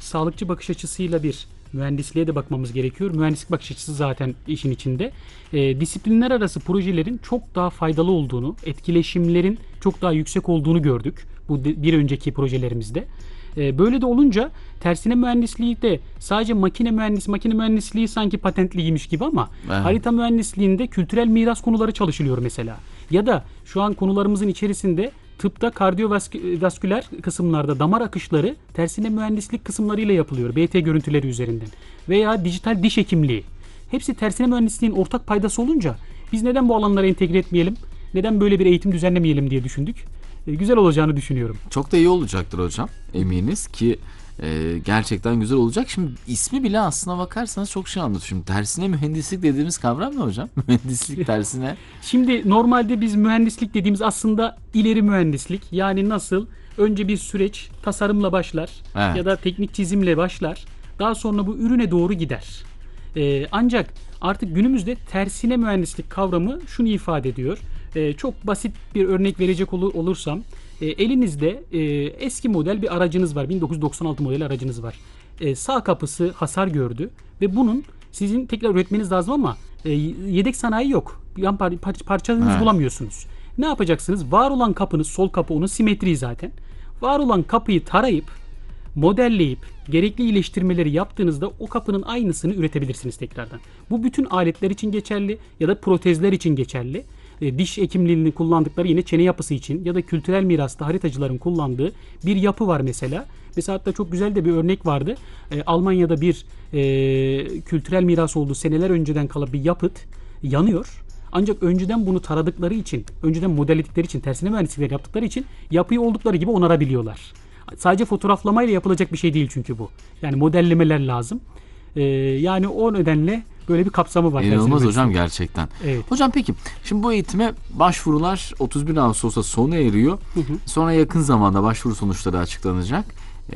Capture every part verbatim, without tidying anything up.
sağlıkçı bakış açısıyla bir mühendisliğe de bakmamız gerekiyor. Mühendislik bakış açısı zaten işin içinde. E, disiplinler arası projelerin çok daha faydalı olduğunu, etkileşimlerin çok daha yüksek olduğunu gördük bu de, bir önceki projelerimizde. E, böyle de olunca tersine mühendisliği de sadece makine mühendisi, makine mühendisliği sanki patentliymiş gibi ama evet. harita mühendisliğinde kültürel miras konuları çalışılıyor mesela. Ya da şu an konularımızın içerisinde tıpta kardiyovasküler kısımlarda damar akışları tersine mühendislik kısımlarıyla yapılıyor. B T görüntüleri üzerinden. Veya dijital diş hekimliği. Hepsi tersine mühendisliğin ortak paydası olunca biz neden bu alanlara entegre etmeyelim? Neden böyle bir eğitim düzenlemeyelim diye düşündük. E, güzel olacağını düşünüyorum. Çok da iyi olacaktır hocam. Eminiz ki e, gerçekten güzel olacak. Şimdi ismi bile aslına bakarsanız çok şey anlatıyor. Şimdi tersine mühendislik dediğimiz kavram ne hocam? Mühendislik tersine. Şimdi normalde biz mühendislik dediğimiz aslında ileri mühendislik. Yani nasıl? Önce bir süreç tasarımla başlar evet. ya da teknik çizimle başlar. Daha sonra bu ürüne doğru gider. Ee, ancak artık günümüzde tersine mühendislik kavramı şunu ifade ediyor. Ee, çok basit bir örnek verecek ol- olursam e, elinizde e, eski model bir aracınız var. bin dokuz yüz doksan altı model aracınız var. E, sağ kapısı hasar gördü ve bunun sizin tekrar üretmeniz lazım ama e, yedek sanayi yok. Yan par- par- parçanızı evet. bulamıyorsunuz. Ne yapacaksınız? Var olan kapınız, sol kapı onun simetri zaten. Var olan kapıyı tarayıp modelleyip gerekli iyileştirmeleri yaptığınızda o kapının aynısını üretebilirsiniz tekrardan. Bu bütün aletler için geçerli ya da protezler için geçerli. E, diş hekimliğini kullandıkları yine çene yapısı için ya da kültürel mirasta haritacıların kullandığı bir yapı var mesela. Mesela hatta çok güzel de bir örnek vardı. E, Almanya'da bir e, kültürel miras olduğu seneler önceden kalan bir yapıt yanıyor. Ancak önceden bunu taradıkları için, önceden modelledikleri için, tersine mühendislikleri yaptıkları için yapıyı oldukları gibi onarabiliyorlar. Sadece fotoğraflamayla yapılacak bir şey değil çünkü bu. Yani modellemeler lazım. Ee, yani o nedenle böyle bir kapsamı var. İnanılmaz hocam gerçekten. Evet. Hocam peki şimdi bu eğitime başvurular otuz bir Ağustos'ta sona eriyor. Hı hı. Sonra yakın zamanda başvuru sonuçları açıklanacak.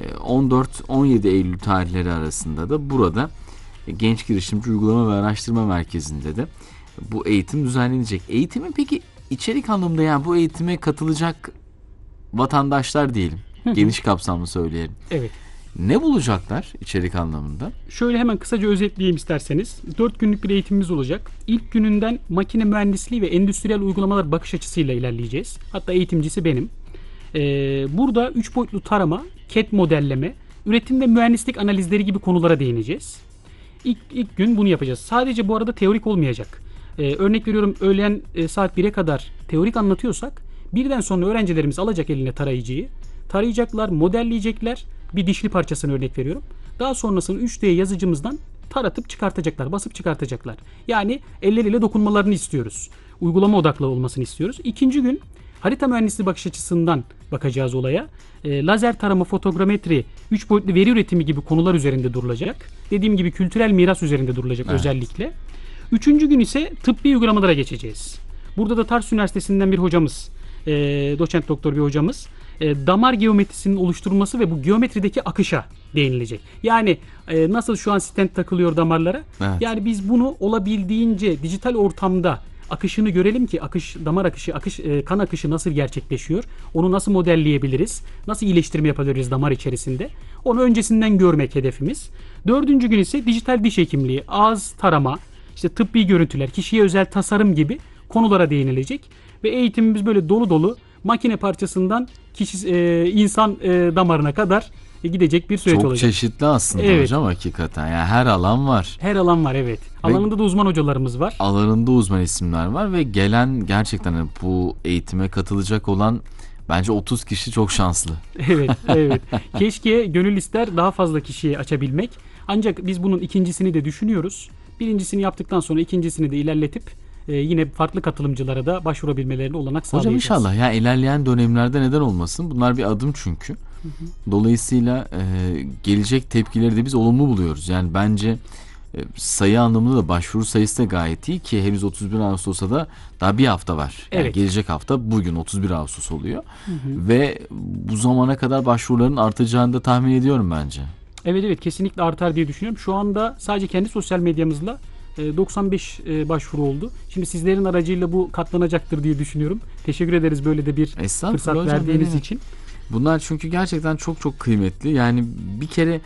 on dört on yedi Eylül tarihleri arasında da burada Genç Girişimci Uygulama ve Araştırma Merkezi'nde de bu eğitim düzenlenecek. Eğitimin peki içerik anlamında yani bu eğitime katılacak vatandaşlar diyelim. Hı hı. Geniş kapsamlı söyleyelim. Evet. Ne bulacaklar içerik anlamında? Şöyle hemen kısaca özetleyeyim isterseniz. dört günlük bir eğitimimiz olacak. İlk gününden makine mühendisliği ve endüstriyel uygulamalar bakış açısıyla ilerleyeceğiz. Hatta eğitimcisi benim. Ee, burada üç boyutlu tarama, C A D modelleme, üretim ve mühendislik analizleri gibi konulara değineceğiz. İlk, ilk gün bunu yapacağız. Sadece bu arada teorik olmayacak. Ee, örnek veriyorum öğlen e, saat bire kadar teorik anlatıyorsak birden sonra öğrencilerimiz alacak eline tarayıcıyı. Tarayacaklar, modelleyecekler. Bir dişli parçasını örnek veriyorum. Daha sonrasını üç D yazıcımızdan taratıp çıkartacaklar, basıp çıkartacaklar. Yani elleriyle dokunmalarını istiyoruz. Uygulama odaklı olmasını istiyoruz. İkinci gün harita mühendisliği bakış açısından bakacağız olaya. E, lazer tarama, fotogrametri, üç boyutlu veri üretimi gibi konular üzerinde durulacak. Dediğim gibi kültürel miras üzerinde durulacak evet. özellikle. Üçüncü gün ise tıbbi uygulamalara geçeceğiz. Burada da Tarsus Üniversitesi'nden bir hocamız, e, doçent doktor bir hocamız, e, damar geometrisinin oluşturulması ve bu geometrideki akışa değinilecek. Yani e, nasıl şu an stent takılıyor damarlara? Evet. Yani biz bunu olabildiğince dijital ortamda akışını görelim ki akış, damar akışı, akış, e, kan akışı nasıl gerçekleşiyor? Onu nasıl modelleyebiliriz? Nasıl iyileştirme yapabiliriz damar içerisinde? Onu öncesinden görmek hedefimiz. Dördüncü gün ise dijital diş hekimliği, ağız tarama, işte tıbbi görüntüler, kişiye özel tasarım gibi konulara değinilecek. Ve eğitimimiz böyle dolu dolu makine parçasından kişi, e, insan e, damarına kadar e, gidecek bir süreç Çok olacak. Çok çeşitli aslında evet. hocam hakikaten. Yani her alan var. Her alan var evet. Ve alanında da uzman hocalarımız var. Alanında uzman isimler var ve gelen gerçekten bu eğitime katılacak olan bence otuz kişi çok şanslı. Evet, evet. Keşke gönül ister daha fazla kişiye açabilmek. Ancak biz bunun ikincisini de düşünüyoruz. Birincisini yaptıktan sonra ikincisini de ilerletip e, yine farklı katılımcılara da başvurabilmelerine olanak sağlayacağız. Hocam inşallah ya ilerleyen dönemlerde neden olmasın? Bunlar bir adım çünkü. Hı hı. Dolayısıyla e, gelecek tepkileri de biz olumlu buluyoruz. Yani bence e, sayı anlamında da başvuru sayısı da gayet iyi ki henüz otuz bir Ağustos'a da daha bir hafta var. Yani evet. Gelecek hafta bugün otuz bir Ağustos oluyor. Hı hı. Ve bu zamana kadar başvuruların artacağını da tahmin ediyorum bence. Evet evet kesinlikle artar diye düşünüyorum. Şu anda sadece kendi sosyal medyamızla doksan beş başvuru oldu. Şimdi sizlerin aracıyla bu katlanacaktır diye düşünüyorum. Teşekkür ederiz böyle de bir fırsat verdiğiniz için. Bunlar çünkü gerçekten çok çok kıymetli. Yani bir kere